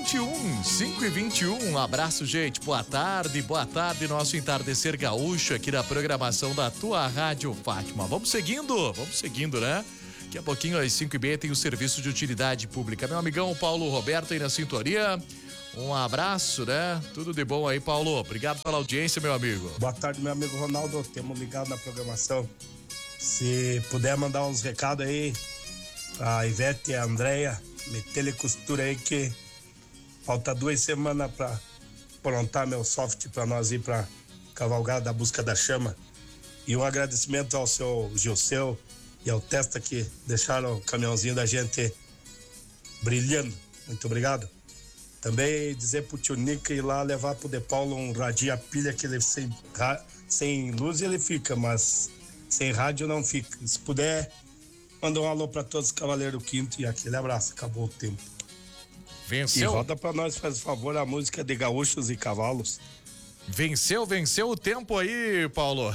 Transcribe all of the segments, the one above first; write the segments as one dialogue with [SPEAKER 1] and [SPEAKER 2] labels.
[SPEAKER 1] 5h21, 5h21. Um abraço, gente. Boa tarde, nosso entardecer gaúcho aqui na programação da tua Rádio Fátima. Vamos seguindo, né? Daqui a pouquinho, às 5h30, tem o serviço de utilidade pública. Meu amigão Paulo Roberto aí na sintonia. Um abraço, né? Tudo de bom aí, Paulo. Obrigado pela audiência, meu amigo.
[SPEAKER 2] Boa tarde, meu amigo Ronaldo. Temos ligado na programação. Se puder mandar uns recados aí, a Ivete e a Andréia, meter costura aí que falta 2 semanas pra prontar meu soft pra nós ir pra cavalgada da Busca da Chama. E um agradecimento ao seu Gilceu e ao Testa que deixaram o caminhãozinho da gente brilhando. Muito obrigado. Também dizer pro tio Nica ir lá levar pro De Paulo um radinho a pilha que ele sem luz ele fica, mas sem rádio não fica. Se puder, manda um alô pra todos os Cavaleiros do Quinto e aquele abraço. Acabou o tempo.
[SPEAKER 1] Venceu.
[SPEAKER 2] E roda pra nós, faz favor, a música de Gaúchos e Cavalos.
[SPEAKER 1] Venceu o tempo aí, Paulo.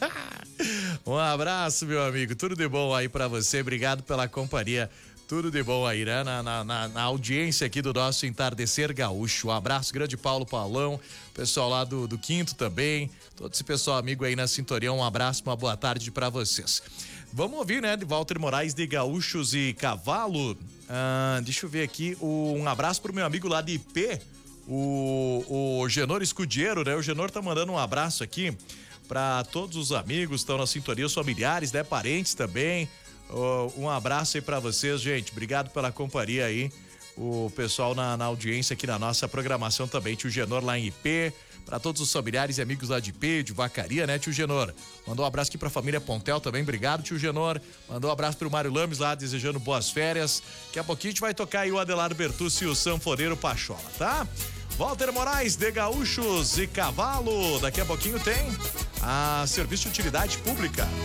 [SPEAKER 1] Um abraço, meu amigo. Tudo de bom aí pra você. Obrigado pela companhia. Tudo de bom aí, né? Na audiência aqui do nosso Entardecer Gaúcho. Um abraço grande, Paulão. Pessoal lá do Quinto também. Todo esse pessoal amigo aí na sintonia. Um abraço, uma boa tarde pra vocês. Vamos ouvir, né? De Walter Moraes de Gaúchos e Cavalo. Deixa eu ver aqui. Um abraço pro meu amigo lá de IP, o Genor Escudiero, né? O Genor tá mandando um abraço aqui pra todos os amigos que estão na sintonia, os familiares, né? Parentes também. Um abraço aí pra vocês, gente. Obrigado pela companhia aí. O pessoal na audiência aqui na nossa programação também. Tio Genor lá em IP. Pra todos os familiares e amigos lá de IP, de Vacaria, né, tio Genor? Mandou um abraço aqui pra família Pontel também. Obrigado, tio Genor. Mandou um abraço pro Mário Lames lá, desejando boas férias. Daqui a pouquinho a gente vai tocar aí o Adelardo Bertucci e o sanfoneiro Pachola, tá? Walter Moraes de Gaúchos e Cavalo. Daqui a pouquinho tem a serviço de utilidade pública.